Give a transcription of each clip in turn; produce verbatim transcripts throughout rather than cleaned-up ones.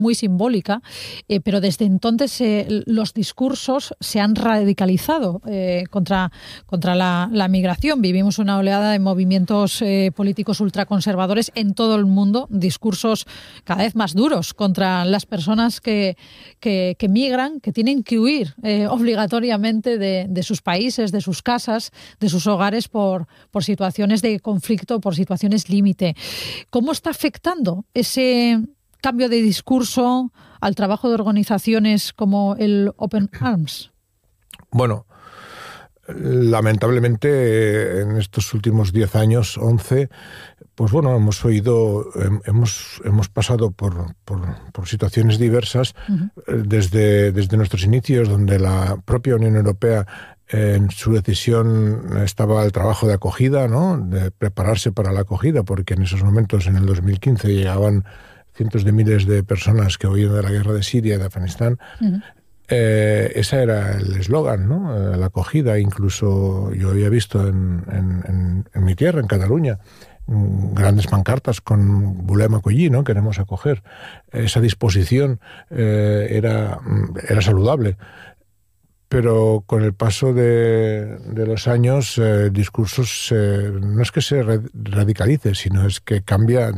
muy simbólica, eh, pero desde entonces eh, los discursos se han radicalizado eh, contra, contra la, la migración. Vivimos una oleada de movimientos eh, políticos ultraconservadores en todo el mundo, discursos cada vez más duros contra las personas que, que, que migran, que tienen que huir eh, obligatoriamente de, de sus países, de sus casas, de sus hogares por, por situaciones de conflicto, por situaciones límite. ¿Cómo está afectando ese cambio de discurso al trabajo de organizaciones como el Open Arms? Bueno, lamentablemente en estos últimos diez años, once, pues bueno, hemos oído, hemos, hemos pasado por, por, por situaciones diversas uh-huh. desde, desde nuestros inicios, donde la propia Unión Europea en su decisión estaba el trabajo de acogida, ¿no? De prepararse para la acogida, porque en esos momentos, en el dos mil quince, llegaban cientos de miles de personas que huían de la guerra de Siria y de Afganistán. Uh-huh. Eh, ese era el eslogan, ¿no? La acogida. Incluso yo había visto en, en, en, en mi tierra, en Cataluña, grandes pancartas con Volem acollir, ¿no? Queremos acoger. Esa disposición eh, era, era saludable. Pero con el paso de, de los años, eh, el discurso se, no es que se radicalice, sino es que cambia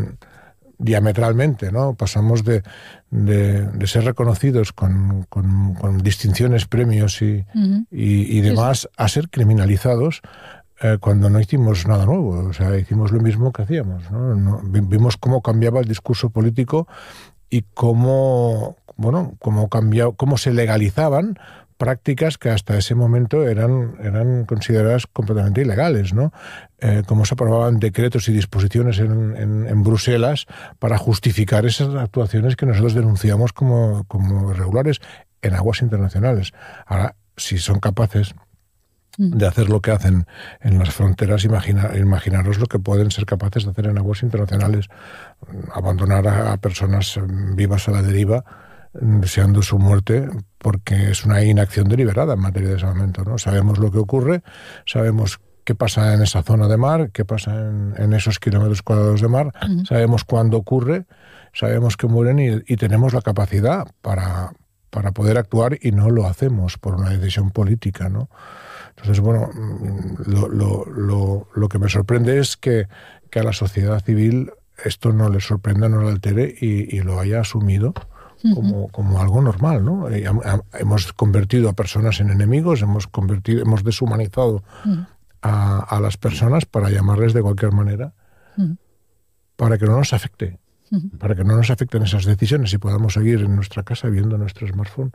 diametralmente, ¿no? Pasamos de, de, de ser reconocidos con, con, con distinciones, premios y, uh-huh. y, y demás, a ser criminalizados eh, cuando no hicimos nada nuevo. O sea, hicimos lo mismo que hacíamos, ¿no? No, vimos cómo cambiaba el discurso político y cómo, bueno, cómo, cambiaba, cómo se legalizaban prácticas que hasta ese momento eran, eran consideradas completamente ilegales, ¿no? Eh, cómo se aprobaban decretos y disposiciones en, en, en Bruselas para justificar esas actuaciones que nosotros denunciamos como, como irregulares en aguas internacionales. Ahora, si son capaces de hacer lo que hacen en las fronteras, imagina, imaginaros lo que pueden ser capaces de hacer en aguas internacionales. Abandonar a, a personas vivas a la deriva, deseando su muerte, porque es una inacción deliberada en materia de salvamento, ¿no? Sabemos lo que ocurre, sabemos qué pasa en esa zona de mar, qué pasa en, en esos kilómetros cuadrados de mar, uh-huh. sabemos cuándo ocurre, sabemos que mueren y, y tenemos la capacidad para, para poder actuar y no lo hacemos por una decisión política, ¿no? Entonces, bueno, lo, lo, lo, lo que me sorprende es que, que a la sociedad civil esto no le sorprenda, no le altere y, y lo haya asumido Como, como algo normal, ¿no? Hemos convertido a personas en enemigos, hemos convertido, hemos deshumanizado uh-huh. a, a las personas para llamarles de cualquier manera, uh-huh. para que no nos afecte, uh-huh. para que no nos afecten esas decisiones y podamos seguir en nuestra casa viendo nuestro smartphone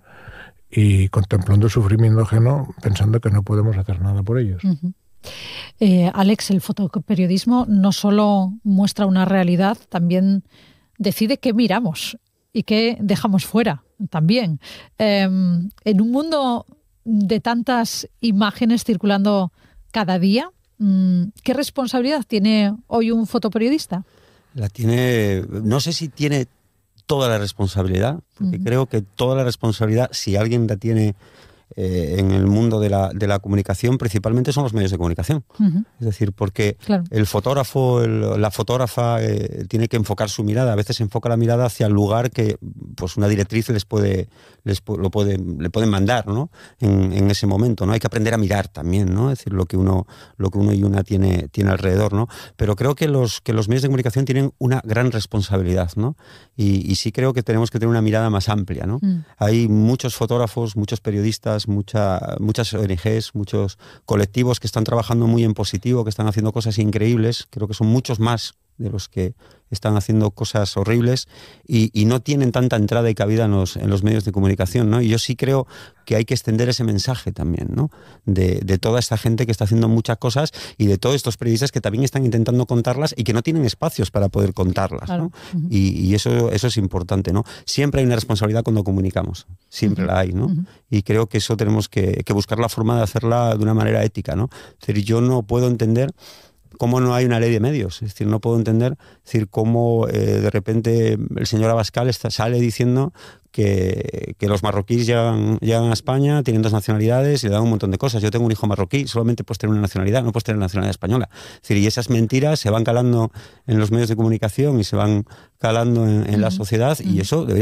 y contemplando el sufrimiento ajeno, pensando que no podemos hacer nada por ellos. Uh-huh. Eh, Alex, el fotoperiodismo no solo muestra una realidad, también decide qué miramos y qué dejamos fuera también. Eh, en un mundo de tantas imágenes circulando cada día, ¿qué responsabilidad tiene hoy un fotoperiodista? La tiene, no sé si tiene toda la responsabilidad, porque uh-huh. creo que toda la responsabilidad, si alguien la tiene eh, en el mundo de la, de la comunicación, principalmente son los medios de comunicación. Uh-huh. Es decir, porque claro. el fotógrafo, el, la fotógrafa eh, tiene que enfocar su mirada. A veces enfoca la mirada hacia el lugar que pues una directriz les puede, les lo puede, le pueden mandar, ¿no? En, en ese momento, ¿no? Hay que aprender a mirar también, ¿no? Es decir, lo que uno, lo que uno y una tiene, tiene alrededor, ¿no? Pero creo que los, que los medios de comunicación tienen una gran responsabilidad, ¿no? Y, y sí creo que tenemos que tener una mirada más amplia, ¿no? Mm. Hay muchos fotógrafos, muchos periodistas, mucha, muchas O N Ges, muchos colectivos que están trabajando muy en positivo, que están haciendo cosas increíbles. Creo que son muchos más de los que están haciendo cosas horribles y, y no tienen tanta entrada y cabida en los, en los medios de comunicación, ¿no? Y yo sí creo que hay que extender ese mensaje también, ¿no? De, de toda esta gente que está haciendo muchas cosas y de todos estos periodistas que también están intentando contarlas y que no tienen espacios para poder contarlas, claro. ¿no? Uh-huh. Y, y eso, eso es importante, ¿no? Siempre hay una responsabilidad cuando comunicamos, siempre uh-huh. la hay, ¿no? Uh-huh. Y creo que eso tenemos que, que buscar la forma de hacerla de una manera ética, ¿no? Es decir, yo no puedo entender cómo no hay una ley de medios. Es decir, no puedo entender es decir, cómo eh, de repente el señor Abascal está, sale diciendo que, que los marroquíes llegan, llegan a España, tienen dos nacionalidades y le dan un montón de cosas. Yo tengo un hijo marroquí, solamente puedes tener una nacionalidad, no puedes tener una nacionalidad española. Es decir, y esas mentiras se van calando en los medios de comunicación y se van calando en, en uh-huh. la sociedad y eso debería